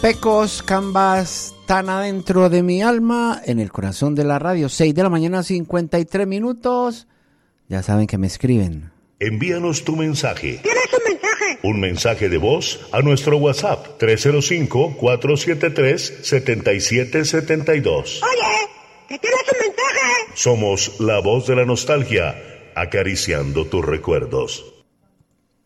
Pecos, Cambas, tan adentro de mi alma, en el corazón de la radio, 6 de la mañana, 53 minutos. Ya saben que me escriben. Envíanos tu mensaje. ¿Tienes un mensaje? Un mensaje de voz a nuestro WhatsApp 305-473-7772. Oye, ¿que tienes un mensaje? Somos la voz de la nostalgia, acariciando tus recuerdos.